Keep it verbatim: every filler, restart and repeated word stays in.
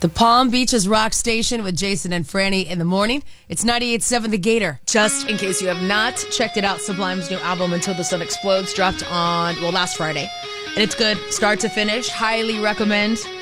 The Palm Beaches Rock Station with Jason and Franny in the morning. It's ninety-eight point seven The Gator. Just in case you have not checked it out, Sublime's new album, Until the Sun Explodes, dropped on, well, last Friday. And it's good, start to finish. Highly recommend.